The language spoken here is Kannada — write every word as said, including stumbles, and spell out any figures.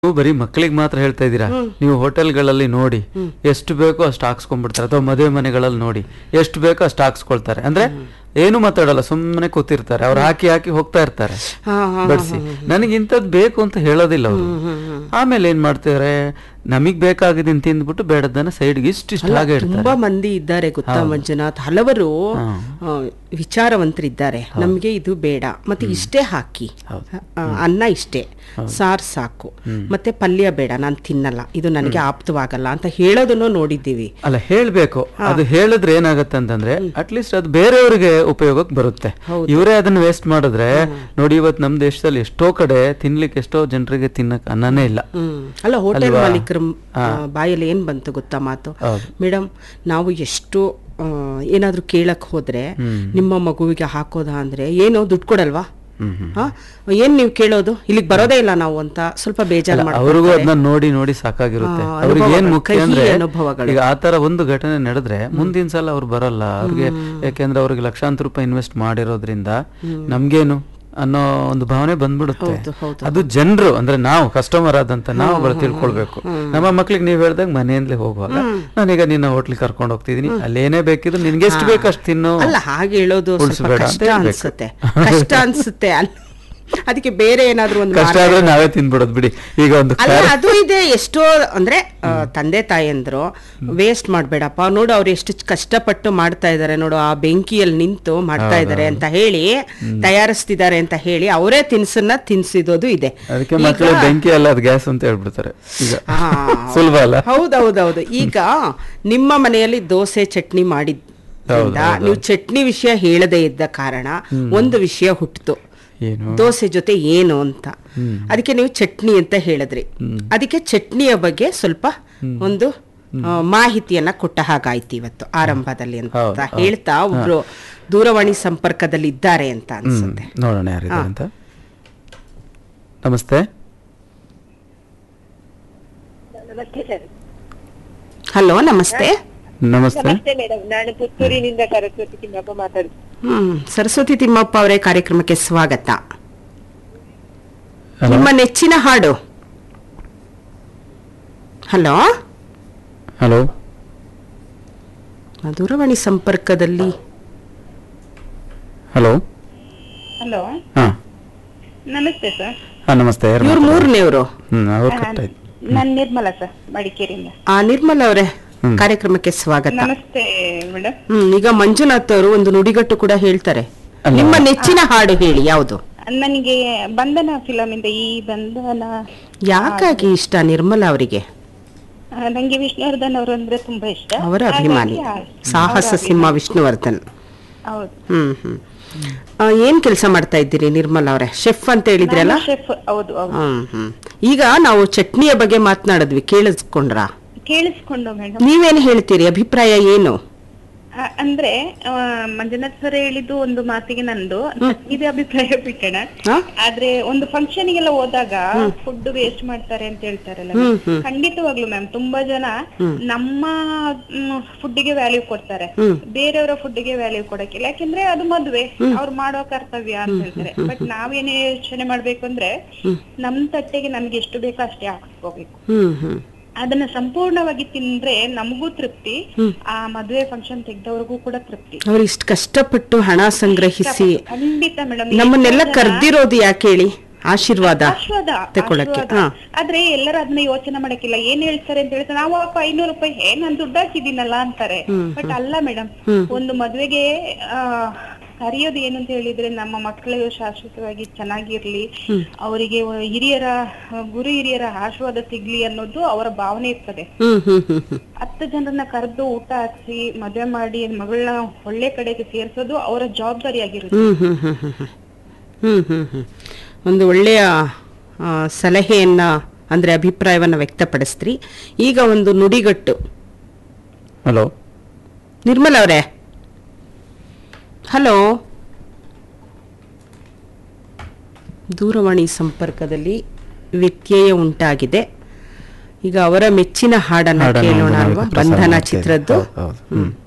ನೀವು ಬರೀ ಮಕ್ಕಳಿಗೆ ಮಾತ್ರ ಹೇಳ್ತಾ ಇದ್ದೀರಾ. ನೀವು ಹೋಟೆಲ್ಗಳಲ್ಲಿ ನೋಡಿ ಎಷ್ಟು ಬೇಕೋ ಅಷ್ಟು ಹಾಕ್ಸ್ಕೊಂಡ್ಬಿಡ್ತಾರೆ, ಅಥವಾ ಮದುವೆ ಮನೆಗಳಲ್ಲಿ ನೋಡಿ ಎಷ್ಟು ಬೇಕೋ ಅಷ್ಟು ಹಾಕ್ಸ್ಕೊಳ್ತಾರೆ. ಅಂದ್ರೆ ಏನು ಮಾತಾಡಲ್ಲ, ಸುಮ್ಮನೆ ಕೂತಿರ್ತಾರೆ, ಅವ್ರು ಹಾಕಿ ಹಾಕಿ ಹೋಗ್ತಾ ಇರ್ತಾರೆ ಬಡಿಸಿ. ನನಗೆ ಇಂಥದ್ದು ಬೇಕು ಅಂತ ಹೇಳೋದಿಲ್ಲ ಅವರು. ಆಮೇಲೆ ಏನ್ ಮಾಡ್ತಾರೆ, ನಮಗ್ ಬೇಕಾಗಿದ್ದು ತಿಂದ್ಬಿಟ್ಟು ಬೇಡದನ್ನ ಸೈಡ್ಗೆ ಇಷ್ಟು ಇಷ್ಟ ಹಾಗೆ ಇಡ್ತಾರೆ. ತುಂಬಾ ಮಂದಿ ಇದ್ದಾರೆ ಗೊತ್ತಾ ಮಂಜುನಾಥ್, ಹಲವರು ವಿಚಾರವಂತರಿದ್ದಾರೆ. ನಮ್ಗೆ ಇದು ಬೇಡ, ಮತ್ತೆ ಇಷ್ಟೇ ಹಾಕಿ, ಅನ್ನ ಇಷ್ಟೇ, ಸಾರ್ ಸಾಕು, ಮತ್ತೆ ಪಲ್ಯ ಬೇಡ, ನಾನು ತಿನ್ನಲ್ಲ, ಇದು ನನಗೆ ಆಪ್ತವಾಗಲ್ಲ ಅಂತ ಹೇಳೋದನ್ನು ನೋಡಿದ್ದೀವಿ. ಅಲ್ಲ, ಹೇಳ್ಬೇಕು. ಅದು ಹೇಳಿದ್ರೆ ಏನಾಗತ್ತೆ ಅಂತಂದ್ರೆ ಅಟ್ಲೀಸ್ಟ್ ಅದು ಬೇರೆಯವ್ರಿಗೆ ಉಪಯೋಗಕ್ಕೆ ಬರುತ್ತೆ. ಇವರೇ ಅದನ್ನ ವೇಸ್ಟ್ ಮಾಡಿದ್ರೆ ನೋಡಿ, ಇವತ್ತು ನಮ್ ದೇಶದಲ್ಲಿ ಎಷ್ಟೋ ಕಡೆ ತಿನ್ಲಿಕ್ಕೆ ಎಷ್ಟೋ ಜನರಿಗೆ ತಿನ್ನಕ್ ಅನ್ನನೇ ಇಲ್ಲ. ಅಲ್ಲ, ಹೋಟೆಲ್ ಮಾಲೀಕರ ಬಾಯಲ್ಲಿ ಏನ್ ಬಂತು ಗೊತ್ತಾ ಮಾತು, ಮೇಡಮ್ ನಾವು ಎಷ್ಟು ಏನಾದ್ರು ಕೇಳಕ್ ಹೋದ್ರೆ ನಿಮ್ಮ ಮಗುವಿಗೆ ಹಾಕೋದಾ ಅಂದ್ರೆ ಏನೋ ದುಡ್ಡು ಕೊಡಲ್ವಾ, ಏನ್ ನೀವು ಕೇಳೋದು, ಇಲ್ಲಿಗೆ ಬರೋದೇ ಇಲ್ಲ ನಾವು ಅಂತ ಸ್ವಲ್ಪ ಬೇಜಾರು ಮಾಡ್ತಾರೆ. ಅವ್ರಿಗೂ ಅದನ್ನ ನೋಡಿ ನೋಡಿ ಸಾಕಾಗಿರುತ್ತೆ. ಅವ್ರಿಗೆ ಏನ್ ಮುಖ್ಯ ಅಂದ್ರೆ ಈಗ ಆತರ ಒಂದು ಘಟನೆ ನಡೆದ್ರೆ ಮುಂದಿನ ಸಲ ಅವ್ರು ಬರಲ್ಲ ಅವ್ರಿಗೆ, ಯಾಕೆಂದ್ರೆ ಅವ್ರಿಗೆ ಲಕ್ಷಾಂತರ ರೂಪಾಯಿ ಇನ್ವೆಸ್ಟ್ ಮಾಡಿರೋದ್ರಿಂದ ನಮ್ಗೇನು ಅನ್ನೋ ಒಂದು ಭಾವನೆ ಬಂದ್ಬಿಡುತ್ತೆ. ಅದು ಜನರು ಅಂದ್ರೆ ನಾವು ಕಸ್ಟಮರ್ ಆದಂತ ನಾವು ತಿಳ್ಕೊಳ್ಬೇಕು. ನಮ್ಮ ಮಕ್ಳಿಗೆ ನೀವ್ ಹೇಳ್ದಾಗ ಮನೆಯಿಂದಲೇ ಹೋಗುವಾಗ ನಾನೀಗ ನಿನ್ನ ಹೋಟ್ಲಿಗೆ ಕರ್ಕೊಂಡು ಹೋಗ್ತಿದೀನಿ, ಅಲ್ಲೇನೇ ಬೇಕಿದ್ರು ನಿನ್ಗೆ ಎಷ್ಟು ಬೇಕು ಅಷ್ಟು ತಿನ್ನು. ಅಲ್ಲ, ಹಾಗೆ ಹೇಳೋದು ಕಷ್ಟ ಅನ್ಸುತ್ತೆ, ಕಷ್ಟ ಅನ್ಸುತ್ತೆ. ಅದಕ್ಕೆ ಬೇರೆ ಏನಾದ್ರು ಒಂದು ಕಷ್ಟ ಆದ್ರೆ ನಾವೇ ತಿನ್ಬಿಡೋದು ಬಿಡಿ. ಈಗ ಒಂದು ಅಲ್ಲ, ಅದು ಇದೆ. ಎಷ್ಟೋ ಅಂದ್ರೆ ತಂದೆ ತಾಯಿಯಂದ್ರು ವೇಸ್ಟ್ ಮಾಡ್ಬೇಡಪ್ಪ, ನೋಡು ಅವ್ರು ಎಷ್ಟು ಕಷ್ಟಪಟ್ಟು ಮಾಡ್ತಾ ಇದಾರೆ, ನೋಡು ಆ ಬೆಂಕಿಯಲ್ಲಿ ನಿಂತು ಮಾಡ್ತಾ ಇದಾರೆ ಅಂತ ಹೇಳಿ, ತಯಾರಿಸ್ತಿದ್ದಾರೆ ಅಂತ ಹೇಳಿ ಅವರೇ ತಿನ್ಸನ್ನ ತಿನ್ಸಿದೋದು ಇದೆ. ಅದಕ್ಕೆ ಮಕ್ಕಳು ಬೆಂಕಿ ಅಲ್ಲ ಅದು ಗ್ಯಾಸ್ ಅಂತ ಹೇಳ್ಬಿಡ್ತಾರೆ. ಸುಲಭ ಅಲ್ಲ. ಹೌದೌದೌದು. ಈಗ ನಿಮ್ಮ ಮನೆಯಲ್ಲಿ ದೋಸೆ ಚಟ್ನಿ ಮಾಡಿದ್ದ ನೀವು ಚಟ್ನಿ ವಿಷಯ ಹೇಳದೇ ಇದ್ದ ಕಾರಣ ಒಂದು ವಿಷಯ ಹುಟ್ಟಿತು, ದೋಸೆ ಜೊತೆ ಏನು ಅಂತ. ಅದಕ್ಕೆ ನೀವು ಚಟ್ನಿ ಅಂತ ಹೇಳಿದ್ರಿ. ಅದಕ್ಕೆ ಚಟ್ನಿಯ ಬಗ್ಗೆ ಸ್ವಲ್ಪ ಒಂದು ಮಾಹಿತಿಯನ್ನ ಕೊಟ್ಟ ಹಾಗಾಯ್ತು ಇವತ್ತು ಆರಂಭದಲ್ಲಿ ಅಂತ ಹೇಳ್ತಾ ಒಬ್ರು ದೂರವಾಣಿ ಸಂಪರ್ಕದಲ್ಲಿ ಇದ್ದಾರೆ ಅಂತ ಅನ್ಸುತ್ತೆ. ನೋಡೋಣ ಯಾರಿದ್ದಾರೆ ಅಂತ. ನಮಸ್ತೆ. ಹಲೋ, ನಮಸ್ತೆ. ನಮಸ್ತೆ ಮೇಡಮ್, ನಾನು ಪುತ್ತೂರಿನಿಂದ ಸರಸ್ವತಿ ತಿಮ್ಮಪ್ಪ ಮಾತಾಡ್ತೀನಿ. ಹ್ಮ್ ಸರಸ್ವತಿ ತಿಮ್ಮಪ್ಪ ಅವರೇ, ಕಾರ್ಯಕ್ರಮಕ್ಕೆ ಸ್ವಾಗತ. ನಿಮ್ಮ ನೆಚ್ಚಿನ ಹಾಡು. ಹಲೋ ಹಲೋ ದೂರವಾಣಿ ಸಂಪರ್ಕದಲ್ಲಿ. ಹಲೋ ಹಲೋ, ನಮಸ್ತೆ ಸರ್. ಹಾ ನಮಸ್ತೆ. ಇವ್ರು ಮೂರನೇವ್ರು. ನಾನು ನಿರ್ಮಲಾ ಸರ್, ಮಡಿಕೇರಿಯಿಂದ. ಆ ನಿರ್ಮಲಾ ಅವರೇ, ಕಾರ್ಯಕ್ರಮಕ್ಕೆ ಸ್ವಾಗತ. ನಮಸ್ತೆ ಮೇಡಮ್. ಹ್ಮ್ ಈಗ ಮಂಜುನಾಥ್ ಅವರು ಒಂದು ನುಡಿಗಟ್ಟು ಕೂಡ ಹೇಳ್ತಾರೆ. ನಿಮ್ಮ ನೆಚ್ಚಿನ ಹಾಡು ಹೇಳಿ, ಯಾವುದು? ನನಗೆ ಬಂಧನ ಫಿಲಮ್ ಇಂದ ಈ ಬಂಧನ. ಯಾಕಾಗಿ ಇಷ್ಟ ನಿರ್ಮಲಾ ಅವರಿಗೆ? ನಂಗೆ ವಿಷ್ಣುವರ್ಧನ್ ಅವರು ಅಂದ್ರೆ ತುಂಬಾ ಇಷ್ಟ. ಅವರ ಅಭಿಮಾನಿ, ಸಾಹಸ ಸಿಂಹ ವಿಷ್ಣುವರ್ಧನ್. ಹೌದು. ಹ್ಮ್ ಹ್ಮ್ ಏನ್ ಕೆಲಸ ಮಾಡ್ತಾ ಇದ್ದೀರಿ ನಿರ್ಮಲಾ ಅವರೇ? ಶೆಫ್ ಅಂತ ಹೇಳಿದ್ರಲ್ಲ? ಹೌದು. ಹ್ಮ್ ಹ್ಮ್ ಈಗ ನಾವು ಚಟ್ನಿಯ ಬಗ್ಗೆ ಮಾತನಾಡಿದ್ವಿ, ಕೇಳಿಸ್ಕೊಂಡ್ರಾ? ಕೇಳಿಸ್ಕೊಂಡು ಮೇಡಮ್. ನೀವೇನು ಹೇಳ್ತೀರಿ, ಅಭಿಪ್ರಾಯ ಏನು? ಅಂದ್ರೆ ಮಂಜುನಾಥ್ ಸರ್ ಹೇಳಿದ್ದು ಒಂದು ಮಾತಿಗೆ ನಂದು ಇದೆ ಅಭಿಪ್ರಾಯ ಬಿಟ್ಟಣ. ಆದ್ರೆ ಒಂದು ಫಂಕ್ಷನ್ ಗೆಲ್ಲ ಹೋದಾಗ ಫುಡ್ ವೇಸ್ಟ್ ಮಾಡ್ತಾರೆ ಅಂತ ಹೇಳ್ತಾರಲ್ಲ, ಖಂಡಿತವಾಗ್ಲು ಮ್ಯಾಮ್ ತುಂಬಾ ಜನ ನಮ್ಮ ಫುಡ್ಗೆ ವ್ಯಾಲ್ಯೂ ಕೊಡ್ತಾರೆ, ಬೇರೆಯವರ ಫುಡ್ಗೆ ವ್ಯಾಲ್ಯೂ ಕೊಡಕ್ಕಿಲ್ಲ. ಯಾಕೆಂದ್ರೆ ಅದು ಮದ್ವೆ, ಅವ್ರು ಮಾಡೋ ಕರ್ತವ್ಯ ಅಂತ ಹೇಳ್ತಾರೆ. ಬಟ್ ನಾವೇನೇ ಯೋಚನೆ ಮಾಡ್ಬೇಕು ಅಂದ್ರೆ ನಮ್ ತಟ್ಟೆಗೆ ನಮ್ಗೆ ಎಷ್ಟು ಬೇಕೋ ಅಷ್ಟೇ ಹಾಕ್ಸ್ಕೋಬೇಕು. ಅದನ್ನ ಸಂಪೂರ್ಣವಾಗಿ ತಿಂದ್ರೆ ನಮಗೂ ತೃಪ್ತಿ, ಆ ಮದುವೆ ಫಂಕ್ಷನ್ ತೆಗ್ದವ್ರಿಗೂ ಕೂಡ ತೃಪ್ತಿ. ಅವ್ರು ಇಷ್ಟು ಕಷ್ಟಪಟ್ಟು ಹಣ ಸಂಗ್ರಹಿಸಿ ಖಂಡಿತ ಮೇಡಮ್ ನಮ್ಮನ್ನೆಲ್ಲ ಕರ್ದಿರೋದು ಯಾಕೆ ಹೇಳಿ? ಆಶೀರ್ವಾದ ತಗೊಳಕ್ಕೆ. ಆದ್ರೆ ಎಲ್ಲರೂ ಅದನ್ನ ಯೋಚನೆ ಮಾಡಕ್ಕಿಲ್ಲ. ಏನ್ ಹೇಳ್ತಾರೆ ಅಂತ ಹೇಳ್ತಾರೆ, ನಾವು ಅಪ್ಪ ಐನೂರು ರೂಪಾಯಿ ಹೇ ನಾನ್ ದುಡ್ಡು ಹಾಕಿದ್ದೀನಲ್ಲ ಅಂತಾರೆ. ಬಟ್ ಅಲ್ಲ ಮೇಡಮ್, ಒಂದು ಮದ್ವೆಗೆ ಆ ಕರೆಯೋದು ಏನಂತ ಹೇಳಿದ್ರೆ ನಮ್ಮ ಮಕ್ಕಳು ಶಾಶ್ವತವಾಗಿ ಚೆನ್ನಾಗಿರ್ಲಿ, ಅವರಿಗೆ ಹಿರಿಯರ ಗುರು ಹಿರಿಯರ ಆಶೀರ್ವಾದ ಸಿಗ್ಲಿ ಅನ್ನೋದು ಅವರ ಭಾವನೆ ಇರ್ತದೆ. ಹತ್ತು ಜನರನ್ನ ಕರೆದು ಊಟ ಹಾಕ್ಸಿ ಮದುವೆ ಮಾಡಿ ಮಗಳನ್ನ ಒಳ್ಳೆ ಕಡೆಗೆ ಸೇರ್ಸೋದು ಅವರ ಜವಾಬ್ದಾರಿ ಆಗಿರುತ್ತೆ. ಹ್ಮ್ ಹ್ಮ್ ಹ್ಮ್ ಒಂದು ಒಳ್ಳೆಯ ಸಲಹೆಯನ್ನ ಅಂದ್ರೆ ಅಭಿಪ್ರಾಯವನ್ನ ವ್ಯಕ್ತಪಡಿಸ್ತ್ರಿ. ಈಗ ಒಂದು ನುಡಿಗಟ್ಟು. ಹಲೋ ನಿರ್ಮಲಾ ಅವರೇ. ಹಲೋ, ದೂರವಾಣಿ ಸಂಪರ್ಕದಲ್ಲಿ ವ್ಯತ್ಯಯ ಉಂಟಾಗಿದೆ. ಈಗ ಅವರ ಮೆಚ್ಚಿನ ಹಾಡನ್ನ ಕೇಳೋಣ ಅಲ್ವಾ? ಬಂಧನ ಚಿತ್ರದ್ದು. ಹ್ಮ್